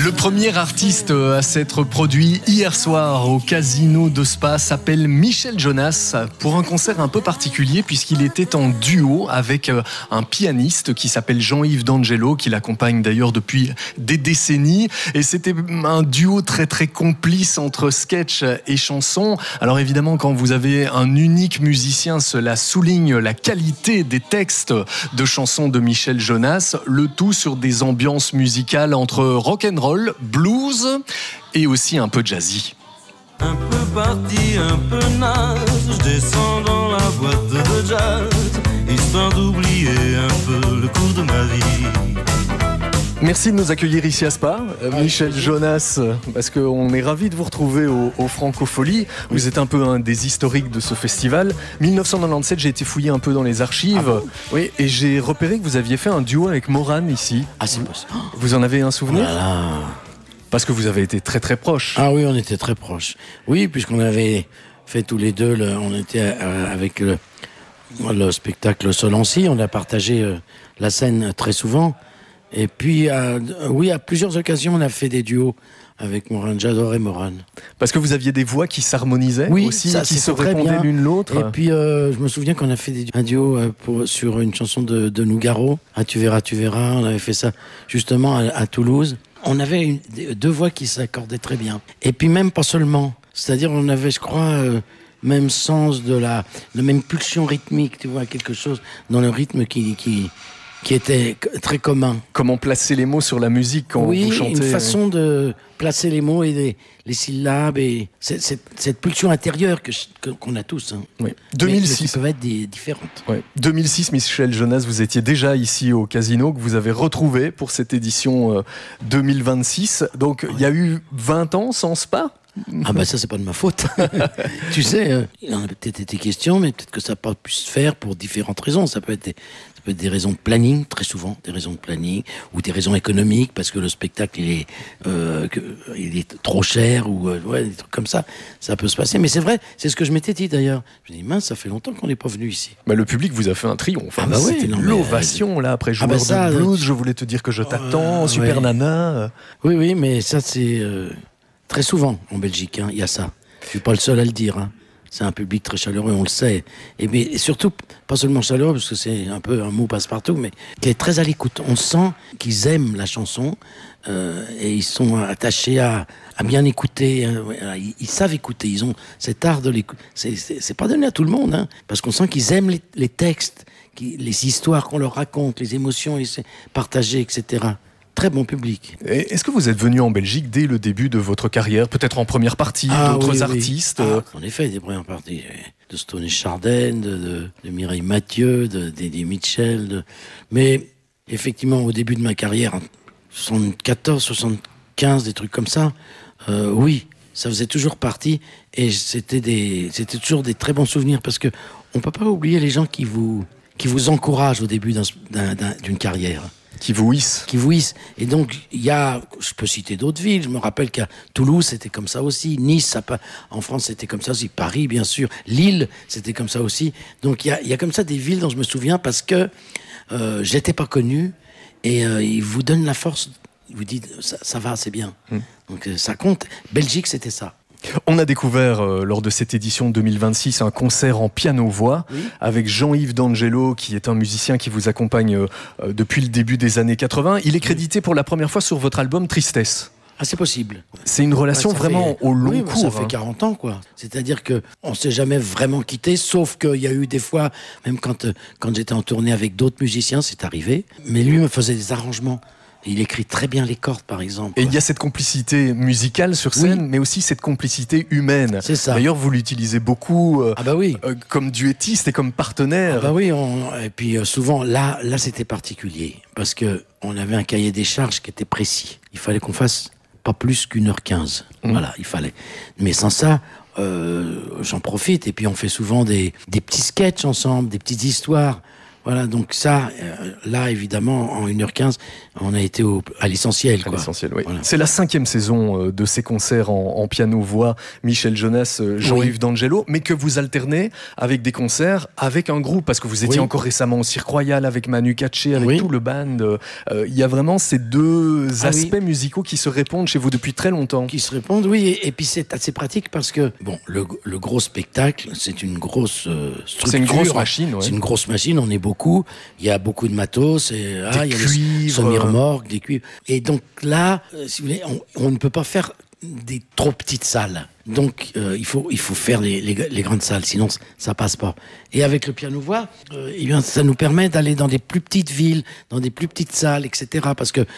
Le premier artiste à s'être produit hier soir au Casino de Spa s'appelle Michel Jonas pour un concert un peu particulier puisqu'il était en duo avec un pianiste qui s'appelle Jean-Yves D'Angelo, qui l'accompagne d'ailleurs depuis des décennies, et c'était un duo très très complice entre sketch et chanson. Alors évidemment, quand vous avez un unique musicien, cela souligne la qualité des textes de chansons de Michel Jonas, le tout sur des ambiances musicales entre rock'n'roll, blues et aussi un peu jazzy. Un peu parti, un peu naze, je descends dans la boîte de jazz, histoire d'oublier un peu le cours de ma vie. Merci de nous accueillir ici à Spa, Michel Jonas, parce qu'on est ravis de vous retrouver au Francofolie. Vous êtes un peu un des historiques de ce festival. 1997, j'ai été fouiller un peu dans les archives, oui, et j'ai repéré que vous aviez fait un duo avec Morane ici. Ah, c'est possible. Vous en avez un souvenir ? Voilà. Parce que vous avez été très très proches. Ah oui, on était très proches. Oui, puisqu'on avait fait tous les deux, on était avec le spectacle Solancy, on a partagé la scène très souvent. Et puis, oui, à plusieurs occasions, on a fait des duos avec Morane. J'adorais Morane. Parce que vous aviez des voix qui s'harmonisaient, oui, aussi, ça, qui se répondaient l'une l'autre. Et puis, je me souviens qu'on a fait un duo sur une chanson de Nougaro, « Ah, tu verras, tu verras ». On avait fait ça justement à Toulouse. On avait deux voix qui s'accordaient très bien. Et puis même pas seulement. C'est-à-dire, on avait, je crois, même sens la même pulsion rythmique, tu vois, quelque chose dans le rythme qui était très commun. Comment placer les mots sur la musique quand vous chantez? Oui, une façon de placer les mots et les syllabes, et cette pulsion intérieure qu'on a tous. Hein. Oui. 2006. Mais qui peuvent être différentes. Ouais. 2006, Michel Jonas, vous étiez déjà ici au Casino, que vous avez retrouvé pour cette édition 2026. Donc, il y a eu 20 ans sans Spa. Ah bah ça, c'est pas de ma faute. Tu sais, il en a peut-être été question, mais peut-être que ça n'a pas pu se faire pour différentes raisons. Ça peut être des raisons de planning, très souvent, des raisons de planning, ou des raisons économiques, parce que le spectacle, il est trop cher, ou des trucs comme ça. Ça peut se passer. Mais c'est vrai, c'est ce que je m'étais dit d'ailleurs. Je me dis, mince, ça fait longtemps qu'on n'est pas venu ici. Bah, le public vous a fait un triomphe. C'était l'ovation, là, après Joueur de blues, Je voulais te dire que je t'attends, Super Nana. Oui, mais ça, c'est très souvent en Belgique, hein, il y a ça. Je suis pas le seul à le dire, hein. C'est un public très chaleureux, on le sait. Et surtout, pas seulement chaleureux, parce que c'est un peu un mot passe-partout, mais qui est très à l'écoute. On sent qu'ils aiment la chanson et ils sont attachés à bien écouter. Ils savent écouter, ils ont cet art de l'écoute. C'est pas donné à tout le monde, hein, parce qu'on sent qu'ils aiment les textes, les histoires qu'on leur raconte, les émotions partagées, etc. Très bon public. Est-ce que vous êtes venu en Belgique dès le début de votre carrière, peut-être en première partie, d'autres artistes En effet, des premières parties de Stone et Chardin, de Mireille Mathieu, d'Eddie Mitchell. Mais effectivement, au début de ma carrière, 74, 75, des trucs comme ça, oui, ça faisait toujours partie, et c'était toujours des très bons souvenirs, parce que on peut pas oublier les gens qui vous encouragent au début d'une carrière. Qui vous hissent. Et donc, je peux citer d'autres villes. Je me rappelle qu'à Toulouse, c'était comme ça aussi. Nice, en France, c'était comme ça aussi. Paris, bien sûr. Lille, c'était comme ça aussi. Donc, il y a comme ça des villes dont je me souviens, parce que j'étais pas connu, et ils vous donnent la force. Ils vous disent, ça va, c'est bien. Donc, ça compte. Belgique, c'était ça. On a découvert lors de cette édition 2026 un concert en piano-voix avec Jean-Yves D'Angelo, qui est un musicien qui vous accompagne depuis le début des années 80. Il est crédité pour la première fois sur votre album Tristesse. Ah, c'est possible. C'est une relation vraiment au long cours. Ça fait 40 ans, quoi. C'est-à-dire qu'on ne s'est jamais vraiment quitté, sauf qu'il y a eu des fois, même quand j'étais en tournée avec d'autres musiciens, c'est arrivé. Mais lui me faisait des arrangements. Il écrit très bien les cordes, par exemple. Et il y a cette complicité musicale sur scène, mais aussi cette complicité humaine. C'est ça. D'ailleurs, vous l'utilisez beaucoup comme duettiste et comme partenaire. Ah bah oui, et puis souvent, là c'était particulier, parce qu'on avait un cahier des charges qui était précis. Il fallait qu'on fasse pas plus qu'1h15. Voilà, il fallait. Mais sans ça, j'en profite, et puis on fait souvent des petits sketchs ensemble, des petites histoires. Voilà, donc ça, là, évidemment, en 1h15, on a été à l'essentiel. À l'essentiel, oui. Voilà. C'est la 5e saison de ces concerts en piano-voix, Michel Jonas, Jean-Yves D'Angelo, mais que vous alternez avec des concerts avec un groupe, parce que vous étiez encore récemment au Cirque Royal avec Manu Katché, avec tout le band. Il y a vraiment ces deux aspects musicaux qui se répondent chez vous depuis très longtemps. Qui se répondent, oui, et puis c'est assez pratique parce que, bon, le gros spectacle, c'est une grosse structure. C'est une grosse machine, ouais. C'est une grosse machine, on est beaucoup. Il y a beaucoup de matos, il y a les semi-remorques, des cuivres. Et donc là, si vous voulez, on ne peut pas faire des trop petites salles. Donc il faut faire les grandes salles, sinon ça passe pas. Et avec le piano-voix, eh bien, ça nous permet d'aller dans des plus petites villes, dans des plus petites salles, etc. Parce que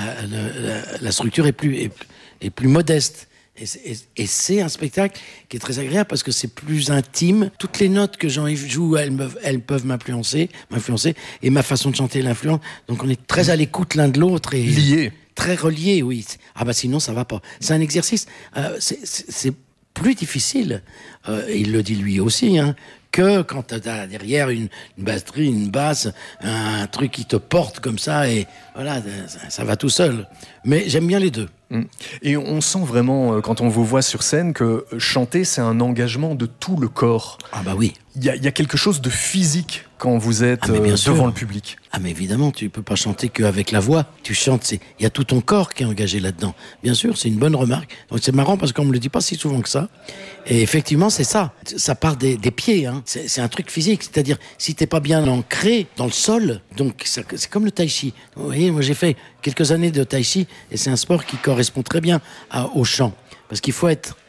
la structure est plus modeste. Et c'est un spectacle qui est très agréable parce que c'est plus intime. Toutes les notes que Jean-Yves joue, elles peuvent m'influencer, et ma façon de chanter l'influence. Donc on est très à l'écoute l'un de l'autre. Et liés. Très reliés, oui. Ah bah sinon ça va pas. C'est un exercice, c'est plus difficile, il le dit lui aussi, que quand tu as derrière une batterie, une basse, un truc qui te porte comme ça, et voilà, ça va tout seul. Mais j'aime bien les deux. Et on sent vraiment, quand on vous voit sur scène, que chanter, c'est un engagement de tout le corps. Ah bah oui. Il y a quelque chose de physique quand vous êtes devant le public. Ah mais évidemment, tu peux pas chanter qu'avec la voix. Tu chantes, il y a tout ton corps qui est engagé là-dedans. Bien sûr, c'est une bonne remarque. Donc c'est marrant parce qu'on me le dit pas si souvent que ça. Et effectivement, c'est ça. Ça part des pieds. C'est un truc physique. C'est-à-dire, si t'es pas bien ancré dans le sol, donc c'est comme le tai chi. Vous voyez, moi j'ai fait quelques années de tai chi et c'est un sport qui correspond très bien au chant. Parce qu'il faut être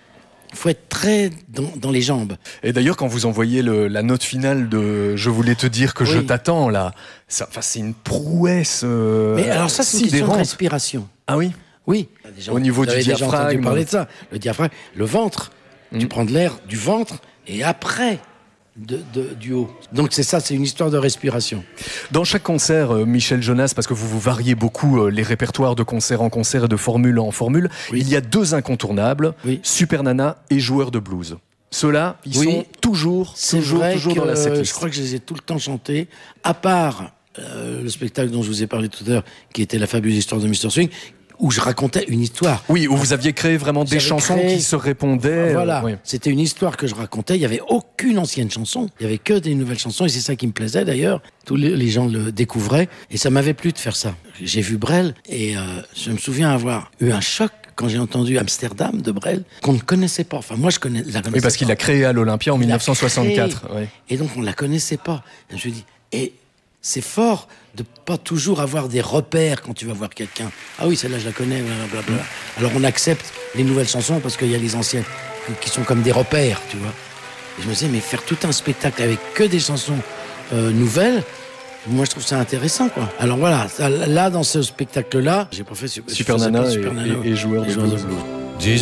très dans les jambes. Et d'ailleurs, quand vous envoyez la note finale de « Je voulais te dire que je t'attends », là, c'est une prouesse Mais alors ça, c'est une question de respiration. Ah oui ? Oui. Au niveau du diaphragme. Déjà entendu parler de ça. Le diaphragme, le ventre. Tu prends de l'air du ventre et après du haut. Donc c'est ça, c'est une histoire de respiration. Dans chaque concert, Michel Jonas, parce que vous variez beaucoup les répertoires de concert en concert et de formule en formule, il y a 2 incontournables, Super Nana et Joueur de blues. Ceux-là, ils sont toujours dans la setlist. Je crois que je les ai tout le temps chantés, à part le spectacle dont je vous ai parlé tout à l'heure, qui était La fabuleuse histoire de Mr. Swing, où je racontais une histoire. Oui, où vous aviez créé vraiment des chansons qui se répondaient. Voilà, c'était une histoire que je racontais. Il n'y avait aucune ancienne chanson. Il n'y avait que des nouvelles chansons. Et c'est ça qui me plaisait d'ailleurs. Tous les gens le découvraient. Et ça m'avait plu de faire ça. J'ai vu Brel et je me souviens avoir eu un choc quand j'ai entendu Amsterdam de Brel, qu'on ne connaissait pas. Enfin, moi, la connaissais pas. Oui, parce qu'il l'a créé à l'Olympia en 1964. Et donc, on ne la connaissait pas. Et je me suis dit... C'est fort de pas toujours avoir des repères quand tu vas voir quelqu'un. Ah oui, celle-là, je la connais, blablabla. Alors, on accepte les nouvelles chansons parce qu'il y a les anciennes qui sont comme des repères, tu vois. Et je me disais, mais faire tout un spectacle avec que des chansons nouvelles, moi, je trouve ça intéressant, quoi. Alors voilà, là, dans ce spectacle-là, j'ai pas fait Super Nana et Joueur de blues.